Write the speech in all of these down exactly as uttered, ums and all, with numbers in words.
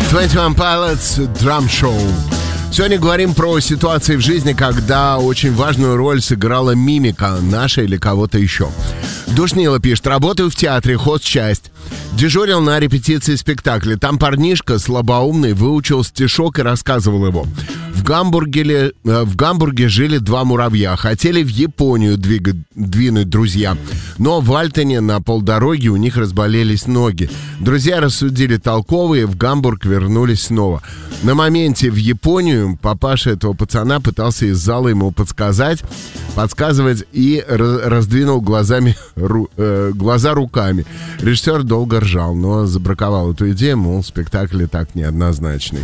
двадцать один Pilots Drum Show. Сегодня говорим про ситуации в жизни, когда очень важную роль сыграла мимика, наша или кого-то еще. Душнила пишет: работаю в театре, хозчасть. Дежурил на репетиции спектакля. Там парнишка слабоумный выучил стишок и рассказывал его. В Гамбурге, в Гамбурге жили два муравья. Хотели в Японию двигать, двинуть друзья. Но в Альтоне на полдороги у них разболелись ноги. Друзья рассудили толковые, в Гамбург вернулись снова. На моменте в Японию папаша этого пацана пытался из зала ему подсказать, подсказывать и раздвинул глазами, ру, э, глаза руками. Режиссер долго ржал, но забраковал эту идею, мол, спектакль и так неоднозначный.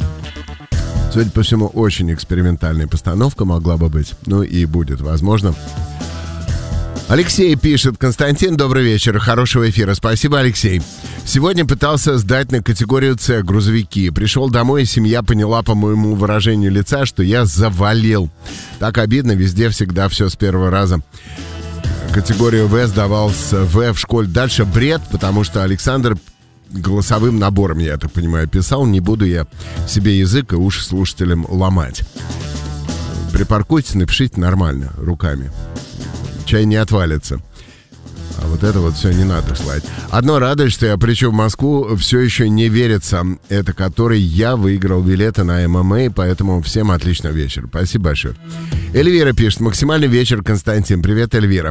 Судя по всему, очень экспериментальная постановка могла бы быть. Ну и будет, возможно. Алексей пишет: Константин, добрый вечер, хорошего эфира. Спасибо, Алексей. Сегодня пытался сдать на категорию С грузовики. Пришел домой, и семья поняла по моему выражению лица, что я завалил. Так обидно, везде всегда все с первого раза. Категорию В сдавал с В в школе. Дальше бред, потому что Александр голосовым набором, я так понимаю, писал. Не буду я себе язык и уши слушателям ломать. Припаркуйтесь, напишите нормально, руками. Чай не отвалится. А вот это вот все не надо слать. Одно радует, что я прилечу в Москву, все еще не верится. Это который я выиграл билеты на эм эм а, поэтому всем отличного вечера. Спасибо большое. Эльвира пишет: максимальный вечер, Константин. Привет, Эльвира.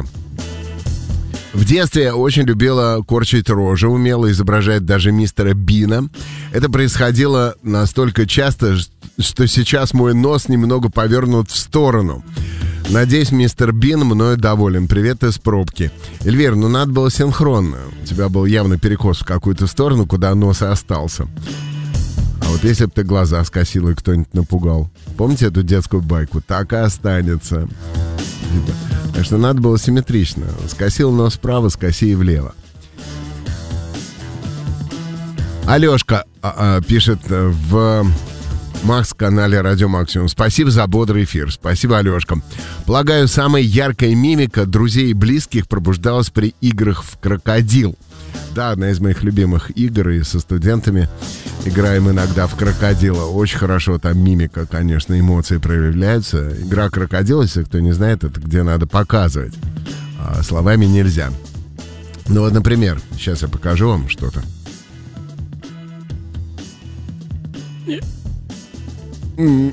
В детстве я очень любила корчить рожи, умела изображать даже мистера Бина. Это происходило настолько часто, что сейчас мой нос немного повернут в сторону. Надеюсь, мистер Бин мною доволен. Привет из пробки. Эльвир, ну надо было синхронно. У тебя был явно перекос в какую-то сторону, куда нос и остался. А вот если бы ты глаза скосил и кто-нибудь напугал. Помните эту детскую байку? Так и останется. Так что надо было симметрично. Скосил нос вправо, скоси и влево. Алешка а, а, пишет в Макс-канале Радио Максимум: спасибо за бодрый эфир. Спасибо, Алешка. Полагаю, самая яркая мимика друзей и близких пробуждалась при играх в крокодил. Да, одна из моих любимых игр, и со студентами играем иногда в крокодила. Очень хорошо там мимика, конечно, эмоции проявляются. Игра крокодил, если кто не знает, это где надо показывать, а словами нельзя. Ну вот, например, сейчас я покажу вам что-то. Mm.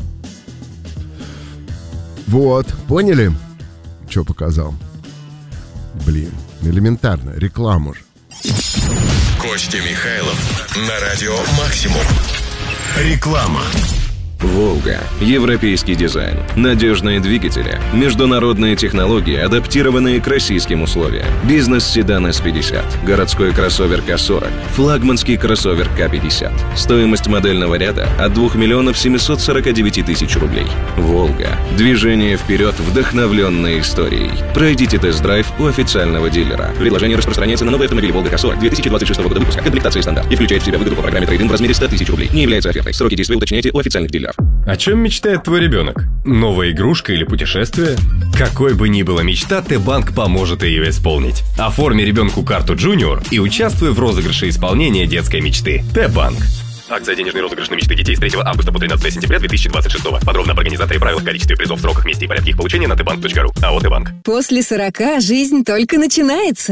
Вот, поняли, что показал? Блин, элементарно, рекламу же. Костя Михайлов на радио Максимум. Реклама. «Волга». Европейский дизайн, надежные двигатели, международные технологии, адаптированные к российским условиям. Бизнес-седан эс пятьдесят, городской кроссовер ка сорок, флагманский кроссовер ка пятьдесят. Стоимость модельного ряда от двух миллионов семьсот сорок девять тысяч рублей. «Волга». Движение вперед, вдохновленное историей. Пройдите тест-драйв у официального дилера. Предложение распространяется на новый автомобиль «Волга ка сорок» две тысячи двадцать шестого года выпуска. Комплектация стандарт и включает в себя выгоду по программе трейд-ин в размере сто тысяч рублей. Не является офертой. Сроки действия уточняйте у официальных дилеров. О чем мечтает твой ребенок? Новая игрушка или путешествие? Какой бы ни была мечта, Т-банк поможет ее исполнить. Оформи ребенку карту Junior и участвуй в розыгрыше исполнения детской мечты. Т-банк. Акция «Денежный розыгрыш на мечты детей» с третьего августа по тринадцатое сентября две тысячи двадцать шестого. Подробно об организаторе, правилах, количестве призов, сроках, месте и порядке их получения на тэ банк точка ру. АО «Т-банк». После сорока жизнь только начинается.